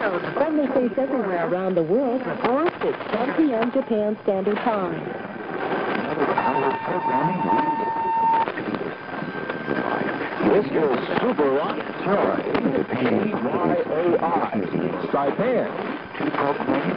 Friendly Face everywhere around the world reports it's 10 p.m. Japan Standard Time. This is Super Rocket Troy, KYOI, Saipan.